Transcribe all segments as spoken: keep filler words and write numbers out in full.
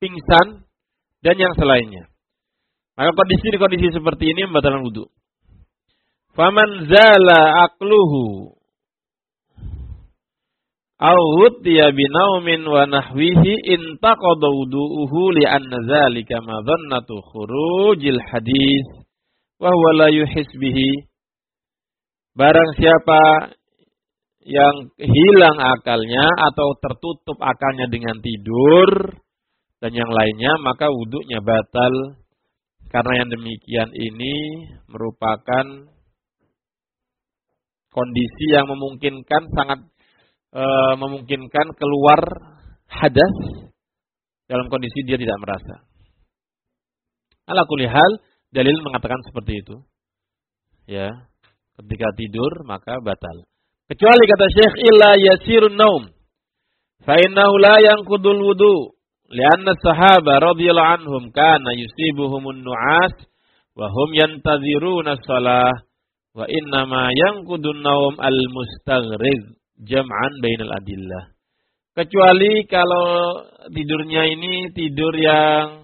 pingsan, dan yang selainnya. Maka kondisi-kondisi seperti ini membatalkan wudu. Faman zala aqluhu aw utiya binaumin wa nahwihi intaqada wudu'uhu li'anna dzalika madhannatu khurujil hadis wa huwa la yuhis bihi. Barang siapa yang hilang akalnya atau tertutup akalnya dengan tidur dan yang lainnya, maka wudunya batal. Karena yang demikian ini merupakan kondisi yang memungkinkan sangat e, memungkinkan keluar hadas dalam kondisi dia tidak merasa. Ala kulli hal, dalil mengatakan seperti itu. Ya, ketika tidur maka batal. Kecuali kata Syekh illa yasirun naum fa innahu la yanqudul wudu lianna sahaba radhiyallahu anhum kana yusibuhumun nu'as wa hum yantaziruna shalah wa inna ma yanqudun naum al mustaghriz jam'an bainal adillah. Kecuali kalau tidurnya ini tidur yang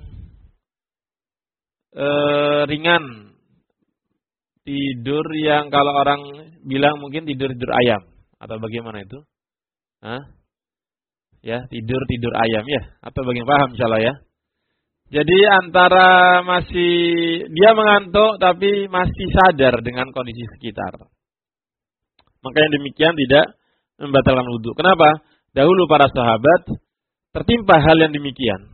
e, ringan, tidur yang kalau orang bilang mungkin tidur-tidur ayam. Atau bagaimana itu? Hah? Ya, tidur-tidur ayam ya. Atau bagaimana? Paham insyaallah ya. Jadi antara masih, dia mengantuk tapi masih sadar dengan kondisi sekitar. Maka yang demikian tidak membatalkan wudu. Kenapa? Dahulu para sahabat tertimpa hal yang demikian.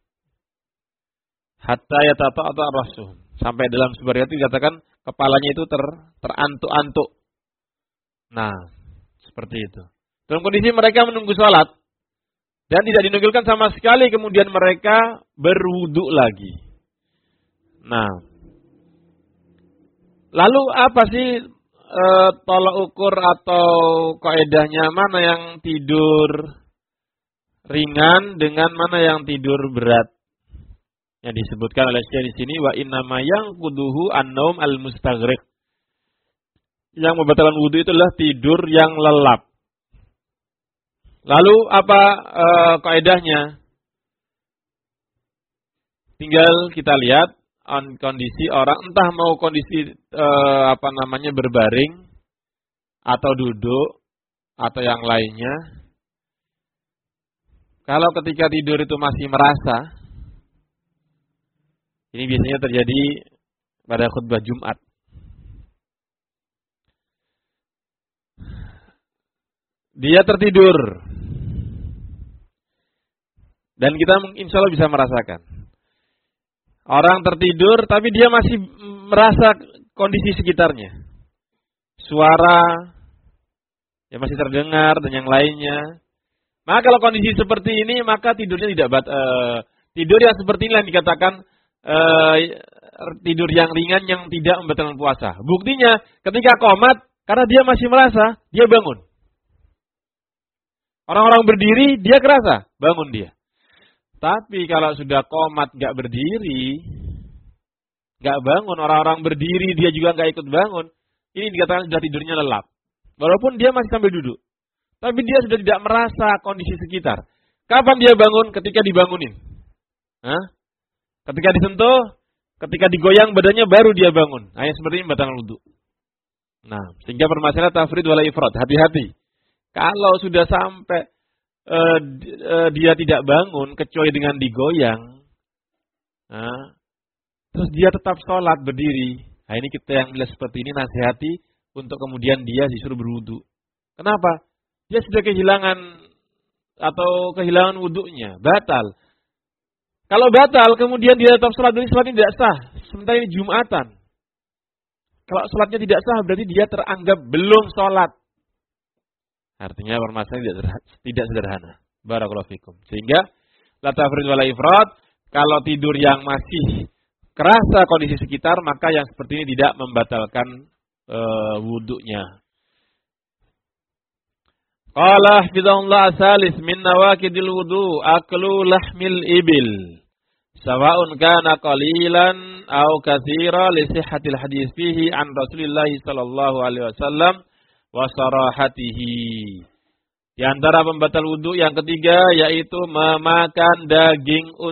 Hatta yatata'ata rasuhum. Sampai dalam sebuah riwayat dikatakan kepalanya itu ter, terantuk-antuk. Nah, seperti itu. Dalam kondisi mereka menunggu sholat. Dan tidak dinukilkan sama sekali, kemudian mereka berwudu lagi. Nah, lalu apa sih e, tolak ukur atau kaedahnya, mana yang tidur ringan dengan mana yang tidur berat? Yang disebutkan oleh Syekh di sini, wa innama yanquduhu an-naum al-mustaghriq. Yang membatalkan wudu itu adalah tidur yang lelap. Lalu apa e, kaedahnya? Tinggal kita lihat on kondisi orang, entah mau kondisi e, apa namanya berbaring atau duduk atau yang lainnya. Kalau ketika tidur itu masih merasa, ini biasanya terjadi pada khutbah Jumat. Dia tertidur. Dan kita insya Allah bisa merasakan. Orang tertidur tapi dia masih merasa kondisi sekitarnya. Suara yang masih terdengar dan yang lainnya. Maka kalau kondisi seperti ini, maka tidurnya tidak bat, uh, tidur yang seperti ini yang dikatakan uh, tidur yang ringan yang tidak membatalkan puasa. Buktinya ketika qomat, karena dia masih merasa, dia bangun. Orang-orang berdiri, dia kerasa, bangun dia. Tapi kalau sudah qomat gak berdiri, gak bangun, orang-orang berdiri, dia juga gak ikut bangun, ini dikatakan sudah tidurnya lelap. Walaupun dia masih sambil duduk. Tapi dia sudah tidak merasa kondisi sekitar. Kapan dia bangun? Ketika dibangunin. Hah? Ketika disentuh, ketika digoyang badannya baru dia bangun. Nah, yang seperti ini batal wudu. Nah, sehingga permasalahan tafrid wala ifrad. Hati-hati. Kalau sudah sampai uh, uh, dia tidak bangun kecuali dengan digoyang, nah, terus dia tetap sholat berdiri. Nah, ini kita yang melihat seperti ini nasihati untuk kemudian dia disuruh berwudu. Kenapa? Dia sudah kehilangan atau kehilangan wudunya, batal. Kalau batal kemudian dia tetap sholat, berarti sholatnya tidak sah. Sementara ini Jumatan. Kalau sholatnya tidak sah berarti dia teranggap belum sholat. Artinya permasalahan tidak sederhana. Barakallahu fikum. Sehingga la tafrid wala ifrad, kalau tidur yang masih kerasa kondisi sekitar, maka yang seperti ini tidak membatalkan e, wudunya. Qala hafizahullah salis min nawaqidil wudu aklu lahmil ibil. Sawa'un kana qalilan aw katsira li sihhatil hadis fihi an Rasulillah sallallahu alaihi wasallam wa sarahatihi. Di antara pembatal wudu yang ketiga yaitu memakan daging